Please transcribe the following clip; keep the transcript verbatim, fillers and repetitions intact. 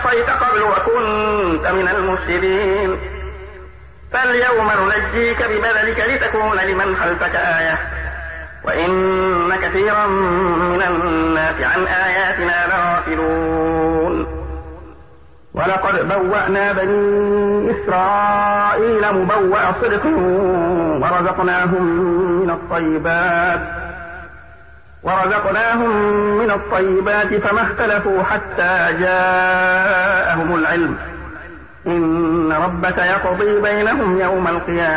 عصيت قبل وكنت من المفسدين فاليوم ننجيك ببدنك لتكون لمن خلفك آية وإن كثيرا من الناس عن آياتنا لغافلون ولقد بوأنا بني إسرائيل مبوأ صدق ورزقناهم من الطيبات ورزقناهم من الطيبات فما اختلفوا حتى جاءهم العلم إن ربك يقضي بينهم يوم القيامة